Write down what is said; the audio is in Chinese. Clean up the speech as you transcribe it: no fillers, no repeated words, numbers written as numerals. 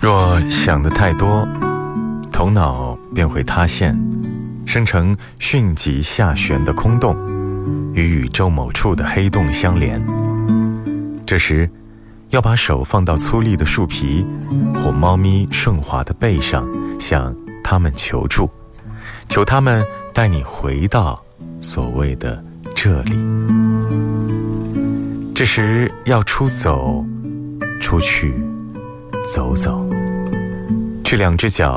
若想得太多，头脑便会塌陷，生成迅疾下旋的空洞，与宇宙某处的黑洞相连。这时要把手放到粗粝的树皮或猫咪顺滑的背上，向它们求助，求它们带你回到所谓的这里。这时要出去走走，去两只脚